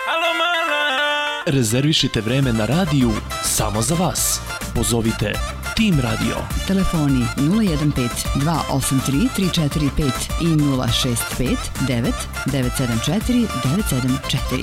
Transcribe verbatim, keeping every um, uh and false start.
Rezervišite vreme na radiju samo za vas. Pozovite Tim Radio. Telefoni nula jedan pet dva osam tri tri četiri pet i nula šest pet devet devet sedam četiri devet sedam četiri.